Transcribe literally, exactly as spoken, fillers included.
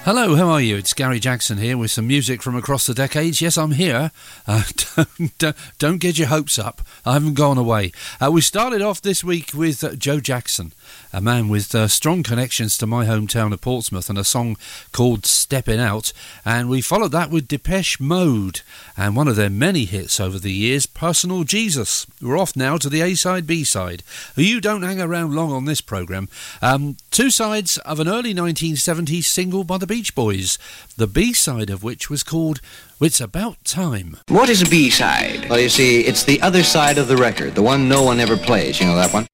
Hello, how are you? It's Gary Jackson here with some music from across the decades. Yes, I'm here. Uh, don't, don't, don't get your hopes up. I haven't gone away. Uh, we started off this week with uh, Joe Jackson, a man with uh, strong connections to my hometown of Portsmouth, and a song called Steppin' Out. And we followed that with Depeche Mode and one of their many hits over the years, Personal Jesus. We're off now to the A-side, B-side. You don't hang around long on this programme. Um, two sides of an early nineteen seventies single by the Beach Boys, the B-side of which was called It's About Time. What is a B-side? Well, you see, it's the other side of the record, the one no one ever plays. You know that one?